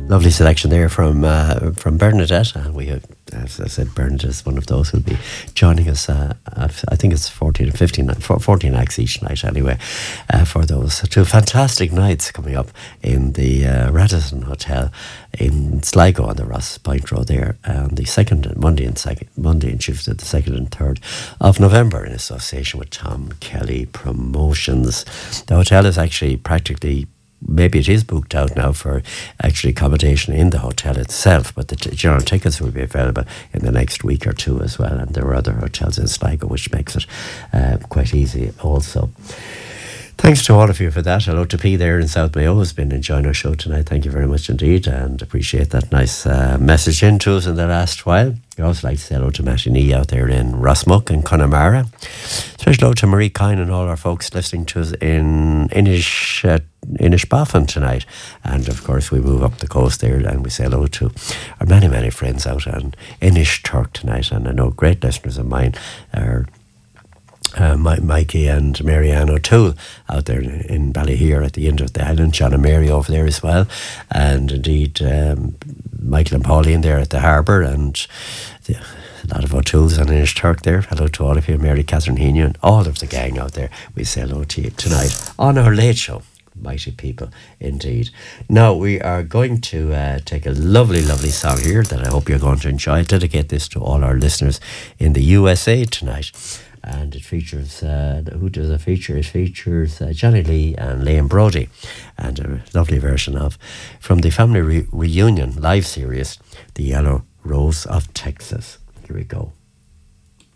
Lovely selection there from Bernadette, and we have, as I said, Bernadette is one of those who'll be joining us. I think it's 14 and 15, 14 acts each night anyway, for those two fantastic nights coming up in the Radisson Hotel in Sligo on the Ross Point Road there, on the Monday and Tuesday, the 2nd and 3rd of November, in association with Tom Kelly Promotions. The hotel is actually practically, maybe it is booked out now for actually accommodation in the hotel itself, but the general tickets will be available in the next week or two as well, and there are other hotels in Sligo, which makes it quite easy also. Thanks to all of you for that. Hello to P there in South Mayo, who's been enjoying our show tonight. Thank you very much indeed, and appreciate that nice message into us in the last while. I'd also like to say hello to Matty Nee out there in Rossmuck and Connemara. Special hello to Marie Kine and all our folks listening to us in Inishbofin tonight. And of course we move up the coast there and we say hello to our many, many friends out on Inishturk tonight. And I know great listeners of mine are Mikey and Marianne O'Toole out there in Ballyhere at the end of the island, John and Mary over there as well, and indeed Michael and Pauline there at the harbour, and a lot of O'Toole's on Inishturk there. Hello to all of you, Mary Catherine Heaney and all of the gang out there. We say hello to you tonight on our late show. Mighty people indeed. Now we are going to take a lovely song here that I hope you're going to enjoy. I dedicate this to all our listeners in the USA tonight. And it features, who does it feature? It features Johnny Lee and Liam Brody, and a lovely version of, from the Family Reunion live series, The Yellow Rose of Texas. Here we go.